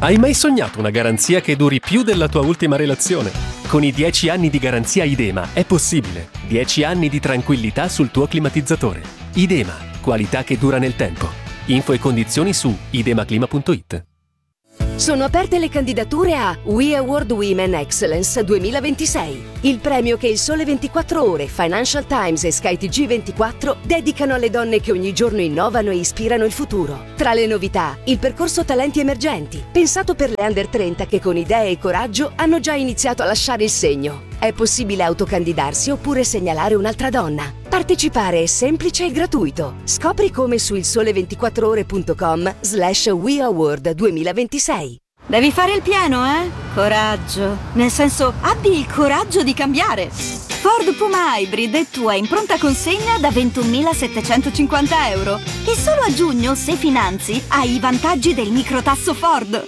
Hai mai sognato una garanzia che duri più della tua ultima relazione? Con i 10 anni di garanzia Idema è possibile. 10 anni di tranquillità sul tuo climatizzatore. Idema, qualità che dura nel tempo. Info e condizioni su idemaclima.it. Sono aperte le candidature a We Award Women Excellence 2026, il premio che il Sole 24 Ore, Financial Times e skyTG 24 dedicano alle donne che ogni giorno innovano e ispirano il futuro. Tra le novità, il percorso Talenti Emergenti, pensato per le under 30 che con idee e coraggio hanno già iniziato a lasciare il segno. È possibile autocandidarsi oppure segnalare un'altra donna. Partecipare è semplice e gratuito. Scopri come su ilsole24ore.com/We Award 2026. Devi fare il pieno, Coraggio. Nel senso, abbi il coraggio di cambiare. Ford Puma Hybrid è tua in pronta consegna da 21.750 euro. E solo a giugno, se finanzi, hai i vantaggi del microtasso Ford.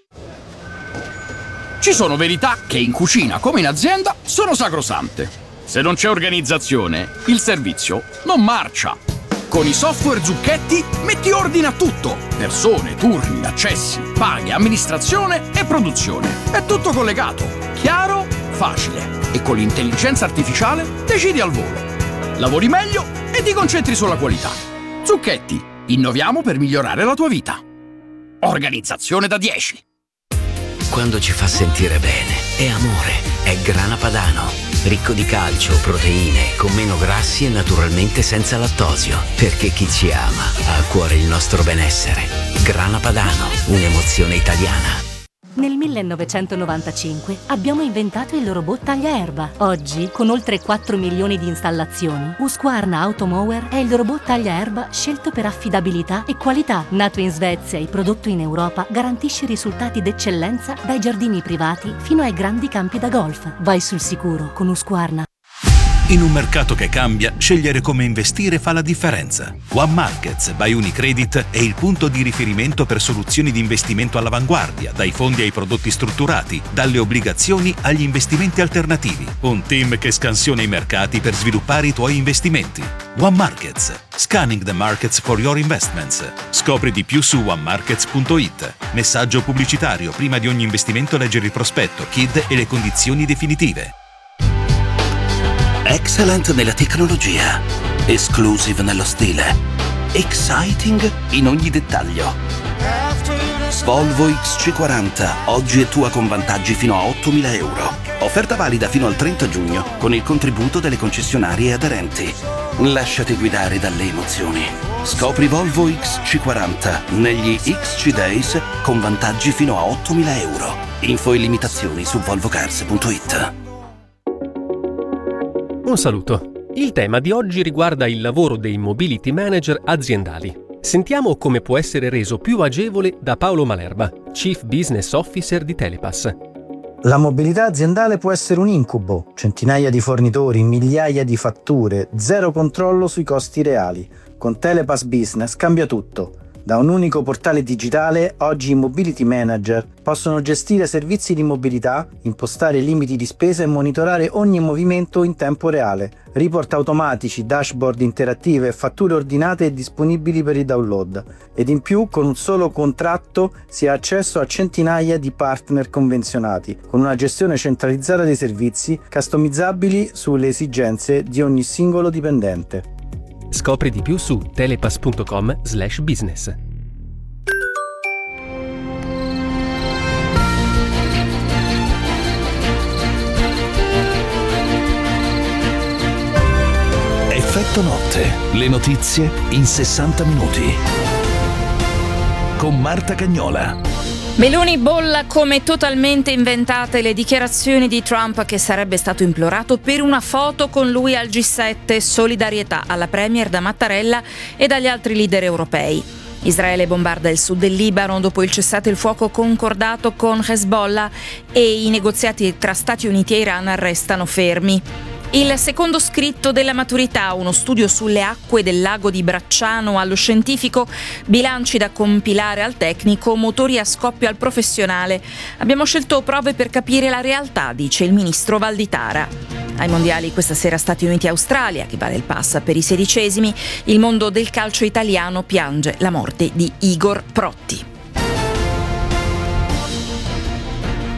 Ci sono verità che in cucina come in azienda sono sacrosante. Se non c'è organizzazione, il servizio non marcia. Con i software Zucchetti metti ordine a tutto. Persone, turni, accessi, paghe, amministrazione e produzione. È tutto collegato, chiaro, facile. E con l'intelligenza artificiale decidi al volo. Lavori meglio e ti concentri sulla qualità. Zucchetti, innoviamo per migliorare la tua vita. Organizzazione da 10. Quando ci fa sentire bene, è amore, è Grana Padano. Ricco di calcio, proteine, con meno grassi e naturalmente senza lattosio. Perché chi ci ama ha a cuore il nostro benessere. Grana Padano, un'emozione italiana. Nel 1995 abbiamo inventato il robot tagliaerba. Oggi, con oltre 4 milioni di installazioni, Husqvarna Automower è il robot tagliaerba scelto per affidabilità e qualità. Nato in Svezia e prodotto in Europa, garantisce risultati d'eccellenza dai giardini privati fino ai grandi campi da golf. Vai sul sicuro con Husqvarna. In un mercato che cambia, scegliere come investire fa la differenza. One Markets by Unicredit è il punto di riferimento per soluzioni di investimento all'avanguardia, dai fondi ai prodotti strutturati, dalle obbligazioni agli investimenti alternativi. Un team che scansiona i mercati per sviluppare i tuoi investimenti. One Markets. Scanning the markets for your investments. Scopri di più su onemarkets.it. Messaggio pubblicitario. Prima di ogni investimento leggere il prospetto, KID e le condizioni definitive. Excellent nella tecnologia, exclusive nello stile, exciting in ogni dettaglio. Volvo XC40 oggi è tua con vantaggi fino a 8.000 euro. Offerta valida fino al 30 giugno con il contributo delle concessionarie aderenti. Lasciati guidare dalle emozioni. Scopri Volvo XC40 negli XC Days con vantaggi fino a 8.000 euro. Info e limitazioni su volvocars.it. Un saluto. Il tema di oggi riguarda il lavoro dei mobility manager aziendali. Sentiamo come può essere reso più agevole da Paolo Malerba, Chief Business Officer di Telepass. La mobilità aziendale può essere un incubo, centinaia di fornitori, migliaia di fatture, zero controllo sui costi reali. Con Telepass Business cambia tutto. Da un unico portale digitale, oggi i mobility manager possono gestire servizi di mobilità, impostare limiti di spesa e monitorare ogni movimento in tempo reale. Report automatici, dashboard interattive e fatture ordinate e disponibili per il download. Ed in più, con un solo contratto, si ha accesso a centinaia di partner convenzionati, con una gestione centralizzata dei servizi, customizzabili sulle esigenze di ogni singolo dipendente. Scopri di più su telepass.com/business. Effetto notte, le notizie in 60 minuti. Con Marta Cagnola. Meloni bolla come totalmente inventate le dichiarazioni di Trump che sarebbe stato implorato per una foto con lui al G7, solidarietà alla premier da Mattarella e dagli altri leader europei. Israele bombarda il sud del Libano dopo il cessate il fuoco concordato con Hezbollah e i negoziati tra Stati Uniti e Iran restano fermi. Il secondo scritto della maturità, uno studio sulle acque del lago di Bracciano allo scientifico, bilanci da compilare al tecnico, motori a scoppio al professionale. Abbiamo scelto prove per capire la realtà, dice il ministro Valditara. Ai mondiali questa sera Stati Uniti-Australia, che vale il pass per i 16esimi, il mondo del calcio italiano piange la morte di Igor Protti.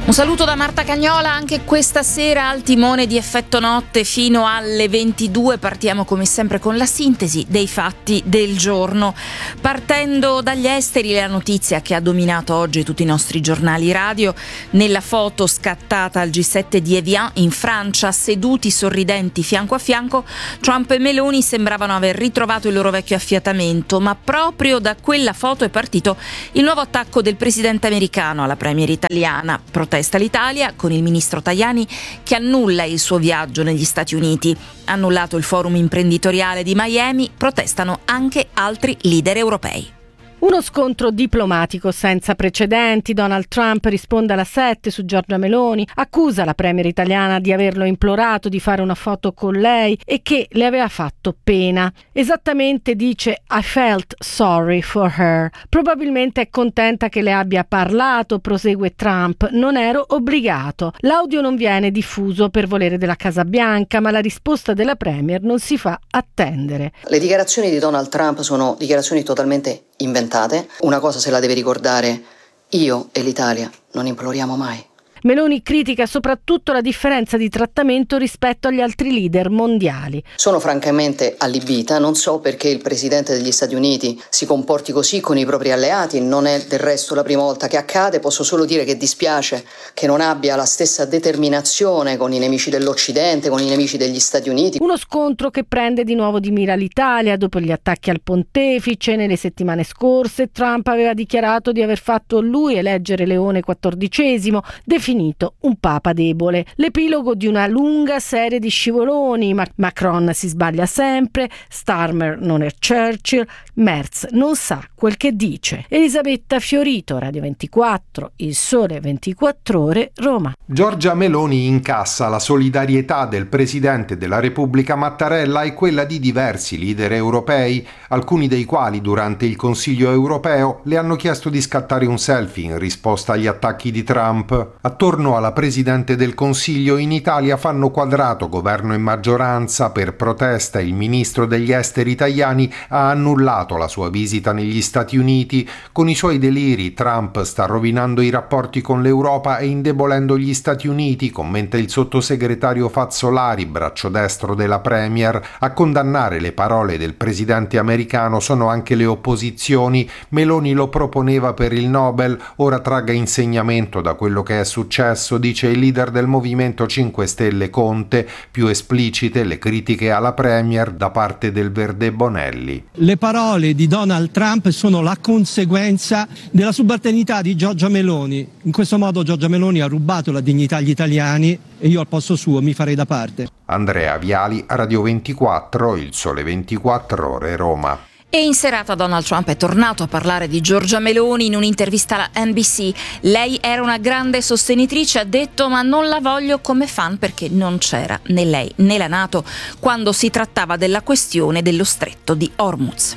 Un saluto da Marta Cagnola. Anche questa sera al timone di Effetto Notte fino alle 22 partiamo come sempre con la sintesi dei fatti del giorno. Partendo dagli esteri, la notizia che ha dominato oggi tutti i nostri giornali radio: nella foto scattata al G7 di Evian in Francia, seduti sorridenti fianco a fianco, Trump e Meloni sembravano aver ritrovato il loro vecchio affiatamento, ma proprio da quella foto è partito il nuovo attacco del presidente americano alla premier italiana. Protesta l'Italia con il ministro Tajani che annulla il suo viaggio negli Stati Uniti. Annullato il forum imprenditoriale di Miami, protestano anche altri leader europei. Uno scontro diplomatico senza precedenti. Donald Trump risponde alla 7 su Giorgia Meloni, accusa la premier italiana di averlo implorato di fare una foto con lei e che le aveva fatto pena. Esattamente dice: I felt sorry for her. Probabilmente è contenta che le abbia parlato, prosegue Trump. Non ero obbligato. L'audio non viene diffuso per volere della Casa Bianca, ma la risposta della premier non si fa attendere. Le dichiarazioni di Donald Trump sono dichiarazioni totalmente inventate. Una cosa se la deve ricordare: io e l'Italia non imploriamo mai. Meloni critica soprattutto la differenza di trattamento rispetto agli altri leader mondiali. Sono francamente allibita, non so perché il presidente degli Stati Uniti si comporti così con i propri alleati, non è del resto la prima volta che accade, posso solo dire che dispiace che non abbia la stessa determinazione con i nemici dell'Occidente, con i nemici degli Stati Uniti. Uno scontro che prende di nuovo di mira l'Italia dopo gli attacchi al pontefice. Nelle settimane scorse Trump aveva dichiarato di aver fatto lui eleggere Leone XIV, definito un papa debole. L'epilogo di una lunga serie di scivoloni. Macron si sbaglia sempre, Starmer non è Churchill, Merz non sa quel che dice. Elisabetta Fiorito, Radio 24, Il Sole 24 Ore, Roma. Giorgia Meloni incassa la solidarietà del Presidente della Repubblica Mattarella e quella di diversi leader europei, alcuni dei quali durante il Consiglio europeo le hanno chiesto di scattare un selfie in risposta agli attacchi di Trump. Attorno alla Presidente del Consiglio in Italia fanno quadrato governo e maggioranza. Per protesta il ministro degli esteri Tajani ha annullato la sua visita negli Stati Uniti. Con i suoi deliri Trump sta rovinando i rapporti con l'Europa e indebolendo gli Stati Uniti, commenta il sottosegretario Fazzolari, braccio destro della premier. A condannare le parole del presidente americano sono anche le opposizioni. Meloni lo proponeva per il Nobel, ora tragga insegnamento da quello che è successo, dice il leader del Movimento 5 Stelle Conte. Più esplicite le critiche alla premier da parte del Verde Bonelli. Le parole di Donald Trump sono la conseguenza della subalternità di Giorgia Meloni. In questo modo Giorgia Meloni ha rubato la dignità agli italiani e io al posto suo mi farei da parte. Andrea Viali, Radio 24, Il Sole 24 Ore, Roma. E in serata Donald Trump è tornato a parlare di Giorgia Meloni in un'intervista alla NBC. Lei era una grande sostenitrice, ha detto, ma non la voglio come fan perché non c'era né lei né la NATO quando si trattava della questione dello stretto di Hormuz.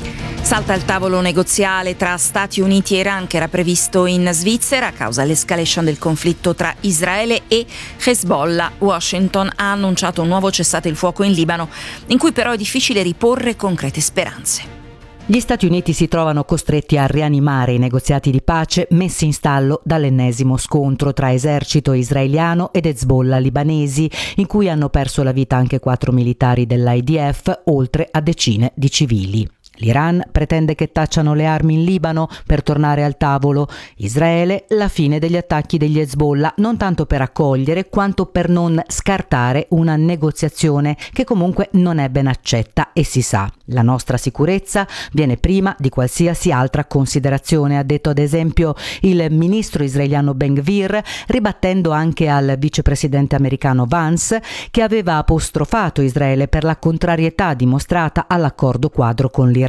Salta il tavolo negoziale tra Stati Uniti e Iran che era previsto in Svizzera a causa dell'escalation del conflitto tra Israele e Hezbollah. Washington ha annunciato un nuovo cessate il fuoco in Libano, in cui però è difficile riporre concrete speranze. Gli Stati Uniti si trovano costretti a rianimare i negoziati di pace messi in stallo dall'ennesimo scontro tra esercito israeliano ed Hezbollah libanesi, in cui hanno perso la vita anche 4 militari dell'IDF, oltre a decine di civili. L'Iran pretende che tacciano le armi in Libano per tornare al tavolo. Israele la fine degli attacchi degli Hezbollah, non tanto per accogliere quanto per non scartare una negoziazione che comunque non è ben accetta e si sa. La nostra sicurezza viene prima di qualsiasi altra considerazione, ha detto ad esempio il ministro israeliano Ben-Gvir, ribattendo anche al vicepresidente americano Vance, che aveva apostrofato Israele per la contrarietà dimostrata all'accordo quadro con l'Iran.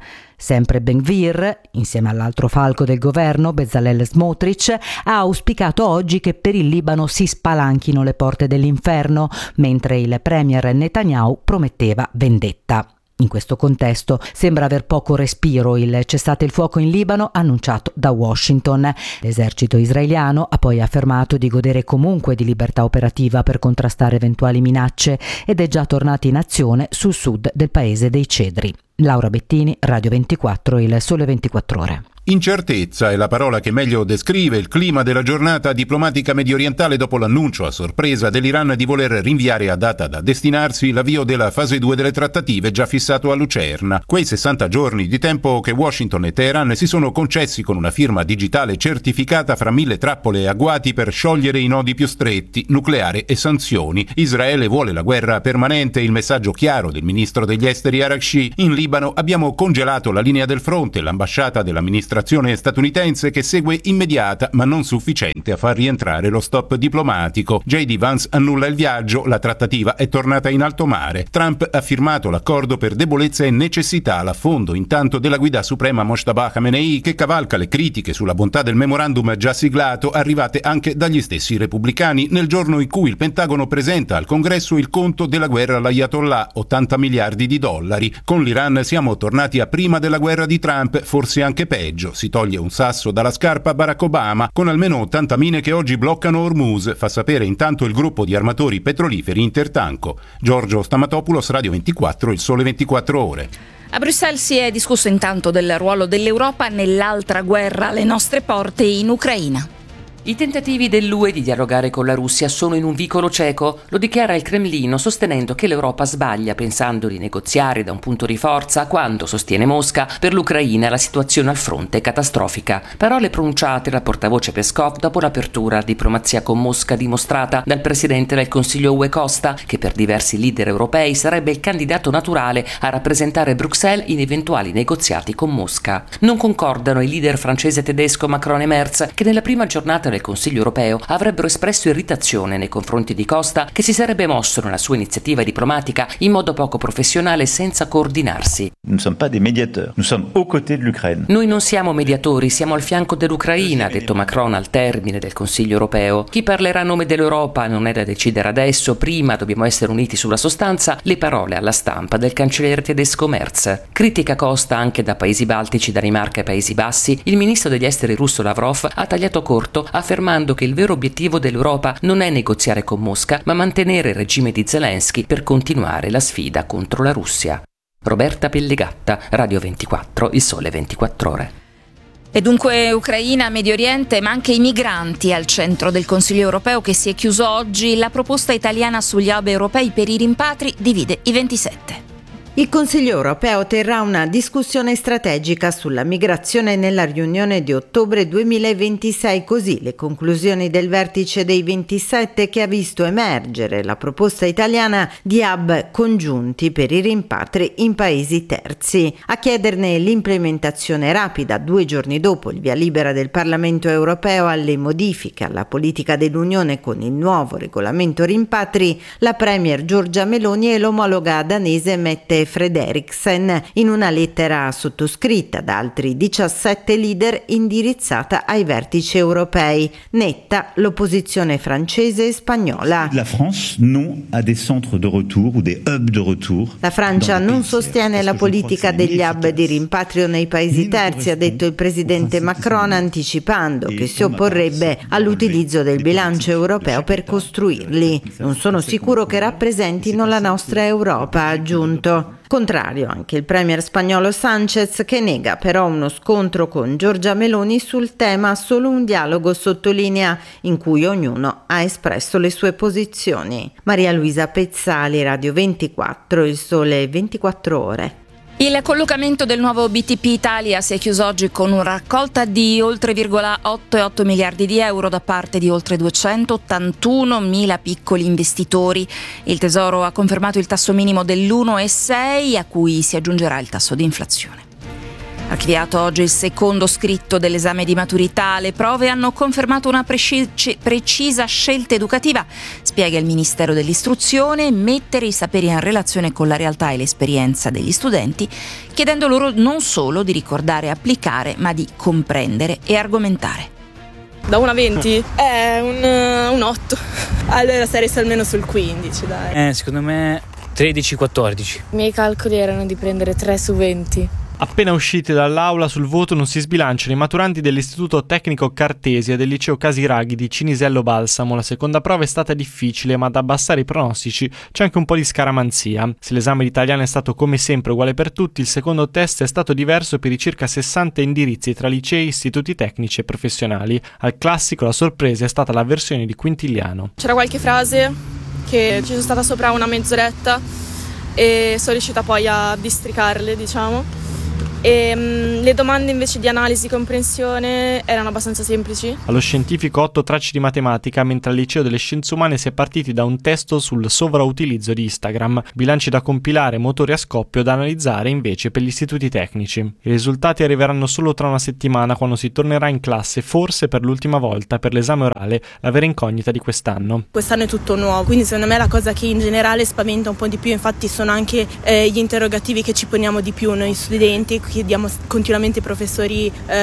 Sempre Ben-Gvir, insieme all'altro falco del governo, Bezalel Smotrich, ha auspicato oggi che per il Libano si spalanchino le porte dell'inferno, mentre il premier Netanyahu prometteva vendetta. In questo contesto sembra aver poco respiro il cessate il fuoco in Libano annunciato da Washington. L'esercito israeliano ha poi affermato di godere comunque di libertà operativa per contrastare eventuali minacce ed è già tornato in azione sul sud del paese dei Cedri. Laura Bettini, Radio 24, Il Sole 24 Ore. Incertezza è la parola che meglio descrive il clima della giornata diplomatica mediorientale dopo l'annuncio a sorpresa dell'Iran di voler rinviare a data da destinarsi l'avvio della fase 2 delle trattative già fissato a Lucerna. Quei 60 giorni di tempo che Washington e Teheran si sono concessi con una firma digitale certificata fra 1000 trappole e agguati per sciogliere i nodi più stretti, nucleare e sanzioni. Israele vuole la guerra permanente, il messaggio chiaro del ministro degli esteri Araghchi. In Libano abbiamo congelato la linea del fronte, l'ambasciata dell'amministrazione statunitense che segue immediata ma non sufficiente a far rientrare lo stop diplomatico. J.D. Vance annulla il viaggio, la trattativa è tornata in alto mare. Trump ha firmato l'accordo per debolezza e necessità, l'affondo intanto della guida suprema Mojtaba Khamenei, che cavalca le critiche sulla bontà del memorandum già siglato, arrivate anche dagli stessi repubblicani, nel giorno in cui il Pentagono presenta al Congresso il conto della guerra all'Ayatollah, 80 miliardi di dollari. Con l'Iran siamo tornati a prima della guerra di Trump, forse anche peggio. Si toglie un sasso dalla scarpa Barack Obama, con almeno 80 mine che oggi bloccano Hormuz, fa sapere intanto il gruppo di armatori petroliferi Intertanko. Giorgio Stamatopoulos, Radio 24, Il Sole 24 Ore. A Bruxelles si è discusso intanto del ruolo dell'Europa nell'altra guerra alle nostre porte in Ucraina. I tentativi dell'UE di dialogare con la Russia sono in un vicolo cieco, lo dichiara il Cremlino sostenendo che l'Europa sbaglia pensando di negoziare da un punto di forza quando, sostiene Mosca, per l'Ucraina la situazione al fronte è catastrofica. Parole pronunciate dal portavoce Peskov dopo l'apertura a diplomazia con Mosca dimostrata dal presidente del Consiglio UE Costa, che per diversi leader europei sarebbe il candidato naturale a rappresentare Bruxelles in eventuali negoziati con Mosca. Non concordano i leader francese e tedesco Macron e Merz, che nella prima giornata del Consiglio europeo avrebbero espresso irritazione nei confronti di Costa, che si sarebbe mosso nella sua iniziativa diplomatica in modo poco professionale e senza coordinarsi. Noi non siamo mediatori, siamo al fianco dell'Ucraina, ha detto Macron al termine del Consiglio europeo. Chi parlerà a nome dell'Europa non è da decidere adesso, prima dobbiamo essere uniti sulla sostanza, le parole alla stampa del cancelliere tedesco Merz. Critica Costa anche da paesi baltici, Danimarca e Paesi Bassi, il ministro degli esteri russo Lavrov ha tagliato corto affermando che il vero obiettivo dell'Europa non è negoziare con Mosca, ma mantenere il regime di Zelensky per continuare la sfida contro la Russia. Roberta Pellegatta, Radio 24, Il Sole 24 Ore. E dunque Ucraina, Medio Oriente, ma anche i migranti al centro del Consiglio europeo che si è chiuso oggi. La proposta italiana sugli hub europei per i rimpatri divide i 27. Il Consiglio europeo terrà una discussione strategica sulla migrazione nella riunione di ottobre 2026, così le conclusioni del vertice dei 27 che ha visto emergere la proposta italiana di hub congiunti per i rimpatri in paesi terzi. A chiederne l'implementazione rapida 2 giorni dopo il via libera del Parlamento europeo alle modifiche alla politica dell'Unione con il nuovo regolamento rimpatri, la premier Giorgia Meloni e l'omologa danese Mette Frederiksen in una lettera sottoscritta da altri 17 leader indirizzata ai vertici europei. Netta l'opposizione francese e spagnola. La France non a des centres de retour ou des hubs de retour. La Francia non sostiene la politica degli hub di rimpatrio nei paesi terzi, ha detto il presidente Macron, anticipando che si opporrebbe all'utilizzo del bilancio europeo per costruirli. Non sono sicuro che rappresentino la nostra Europa, ha aggiunto. Contrario anche il premier spagnolo Sánchez, che nega però uno scontro con Giorgia Meloni sul tema, solo un dialogo, sottolinea, in cui ognuno ha espresso le sue posizioni. Maria Luisa Pezzali, Radio 24, Il Sole 24 Ore. Il collocamento del nuovo BTP Italia si è chiuso oggi con una raccolta di oltre 1,8 miliardi di euro da parte di oltre 281.000 piccoli investitori. Il Tesoro ha confermato il tasso minimo dell'1,6 a cui si aggiungerà il tasso di inflazione. Archiviato oggi il secondo scritto dell'esame di maturità, le prove hanno confermato una precisa scelta educativa, spiega il Ministero dell'Istruzione, mettere i saperi in relazione con la realtà e l'esperienza degli studenti, chiedendo loro non solo di ricordare e applicare, ma di comprendere e argomentare. Da 1 a 20? Un 8. Allora sarei almeno sul 15, dai. Secondo me 13-14. I miei calcoli erano di prendere 3 su 20. Appena usciti dall'aula, sul voto non si sbilanciano i maturandi dell'Istituto Tecnico Cartesia e del Liceo Casiraghi di Cinisello Balsamo. La seconda prova è stata difficile, ma ad abbassare i pronostici c'è anche un po' di scaramanzia. Se l'esame di italiano è stato come sempre uguale per tutti, il secondo test è stato diverso per i circa 60 indirizzi tra licei, istituti tecnici e professionali. Al classico la sorpresa è stata la versione di Quintiliano. C'era qualche frase che ci sono stata sopra una mezz'oretta e sono riuscita poi a districarle, diciamo. E le domande invece di analisi e comprensione erano abbastanza semplici. Allo scientifico 8 tracce di matematica, mentre al liceo delle scienze umane si è partiti da un testo sul sovrautilizzo di Instagram, bilanci da compilare, motori a scoppio da analizzare invece per gli istituti tecnici. I risultati arriveranno solo tra una settimana, quando si tornerà in classe, forse per l'ultima volta per l'esame orale, la vera incognita di quest'anno. Quest'anno è tutto nuovo, quindi secondo me la cosa che in generale spaventa un po' di più infatti sono anche gli interrogativi che ci poniamo di più noi studenti. Chiediamo continuamente ai professori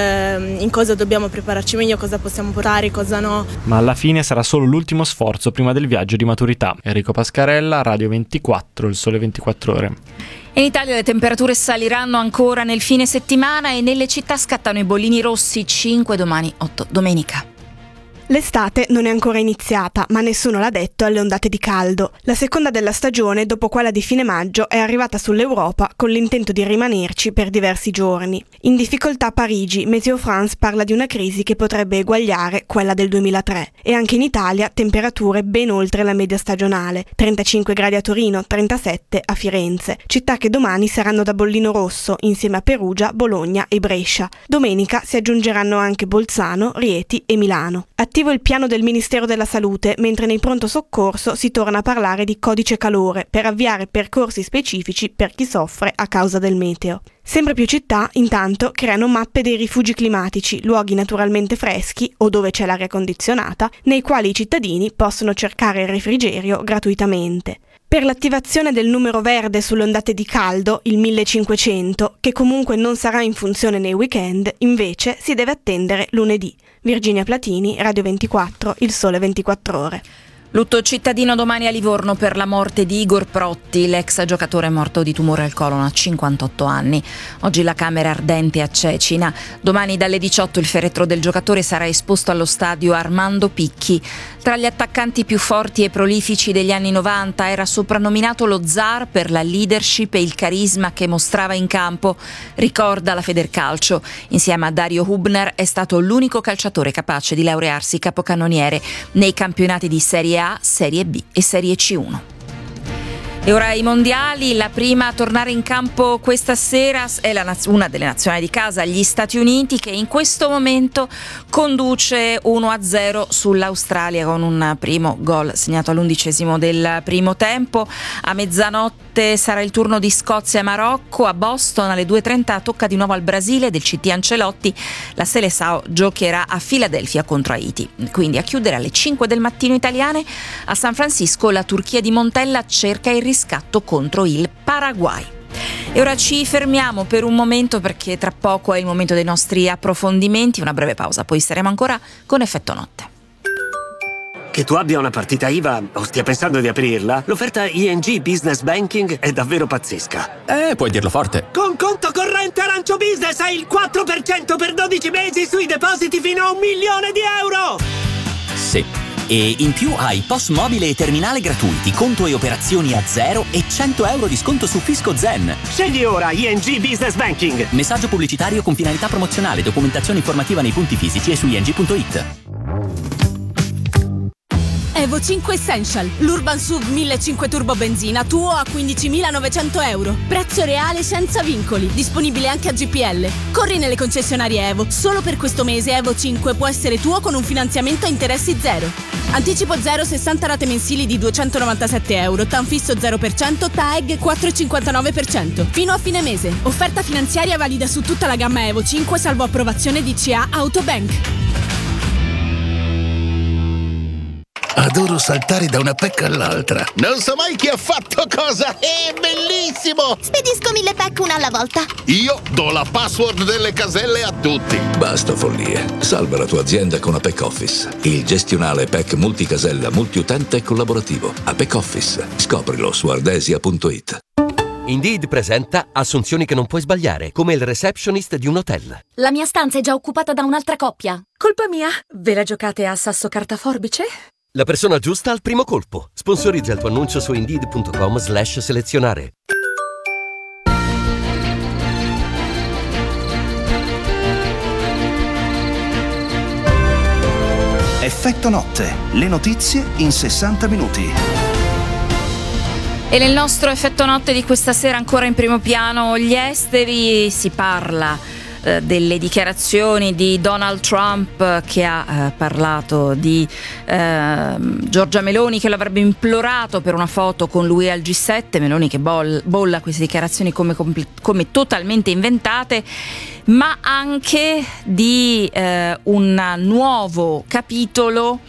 in cosa dobbiamo prepararci meglio, cosa possiamo portare, cosa no. Ma alla fine sarà solo l'ultimo sforzo prima del viaggio di maturità. Enrico Pascarella, Radio 24, Il Sole 24 Ore. In Italia le temperature saliranno ancora nel fine settimana e nelle città scattano i bollini rossi, 5 domani, 8 domenica. L'estate non è ancora iniziata, ma nessuno l'ha detto alle ondate di caldo. La seconda della stagione, dopo quella di fine maggio, è arrivata sull'Europa con l'intento di rimanerci per diversi giorni. In difficoltà Parigi, Meteo France parla di una crisi che potrebbe eguagliare quella del 2003. E anche in Italia temperature ben oltre la media stagionale, 35 gradi a Torino, 37 a Firenze, città che domani saranno da bollino rosso insieme a Perugia, Bologna e Brescia. Domenica si aggiungeranno anche Bolzano, Rieti e Milano. Attivo il piano del Ministero della Salute, mentre nei pronto soccorso si torna a parlare di codice calore per avviare percorsi specifici per chi soffre a causa del meteo. Sempre più città, intanto, creano mappe dei rifugi climatici, luoghi naturalmente freschi o dove c'è l'aria condizionata, nei quali i cittadini possono cercare il refrigerio gratuitamente. Per l'attivazione del numero verde sulle ondate di caldo, il 1500, che comunque non sarà in funzione nei weekend, invece si deve attendere lunedì. Virginia Platini, Radio 24, Il Sole 24 Ore. Lutto cittadino domani a Livorno per la morte di Igor Protti, l'ex giocatore morto di tumore al colon a 58 anni. Oggi la Camera ardente a Cecina. Domani dalle 18 il feretro del giocatore sarà esposto allo stadio Armando Picchi. Tra gli attaccanti più forti e prolifici degli anni 90 era soprannominato lo zar per la leadership e il carisma che mostrava in campo, ricorda la Federcalcio. Insieme a Dario Hubner è stato l'unico calciatore capace di laurearsi capocannoniere nei campionati di Serie A, Serie B e Serie C1. E ora i mondiali, la prima a tornare in campo questa sera è una delle nazionali di casa, gli Stati Uniti, che in questo momento conduce 1-0 sull'Australia con un primo gol segnato all'11° del primo tempo. A mezzanotte sarà il turno di Scozia e Marocco. A Boston alle 2:30 tocca di nuovo al Brasile del CT Ancelotti. La Seleção giocherà a Filadelfia contro Haiti. Quindi a chiudere alle 5 del mattino italiane a San Francisco la Turchia di Montella cerca il riscatto contro il Paraguay. E ora ci fermiamo per un momento perché tra poco è il momento dei nostri approfondimenti, una breve pausa, poi saremo ancora con Effetto Notte. Che tu abbia una partita IVA o stia pensando di aprirla, l'offerta ING Business Banking è davvero pazzesca. Puoi dirlo forte. Con conto corrente Arancio Business hai il 4% per 12 mesi sui depositi fino a €1 milione. Sì. E in più hai POS mobile e terminale gratuiti, conto e operazioni a zero e €100 di sconto su Fisco Zen. Scegli ora ING Business Banking. Messaggio pubblicitario con finalità promozionale, documentazione informativa nei punti fisici e su ing.it. Evo 5 Essential, l'Urban SUV 1500 turbo benzina, tuo a €15.900. Prezzo reale senza vincoli, disponibile anche a GPL. Corri nelle concessionarie Evo, solo per questo mese Evo 5 può essere tuo con un finanziamento a interessi zero. Anticipo 0, 60 rate mensili di €297, TAN fisso 0%, TAEG 4,59%. Fino a fine mese. Offerta finanziaria valida su tutta la gamma Evo 5, salvo approvazione DCA Autobank. Adoro saltare da una PEC all'altra. Non so mai chi ha fatto cosa. È bellissimo! Spedisco 1000 PEC una alla volta. Io do la password delle caselle a tutti. Basta follie. Salva la tua azienda con Apec Office. Il gestionale PEC multicasella, multiutente e collaborativo. Apec Office. Scoprilo su ardesia.it. Indeed presenta assunzioni che non puoi sbagliare, come il receptionist di un hotel. La mia stanza è già occupata da un'altra coppia. Colpa mia? Ve la giocate a sasso carta forbice? La persona giusta al primo colpo. Sponsorizza il tuo annuncio su Indeed.com/selezionare. Effetto notte, le notizie in 60 minuti. E nel nostro effetto notte di questa sera, ancora in primo piano gli esteri, si parla delle dichiarazioni di Donald Trump, che ha parlato di Giorgia Meloni, che lo avrebbe implorato per una foto con lui al G7. Meloni che bolla queste dichiarazioni come totalmente inventate, ma anche di un nuovo capitolo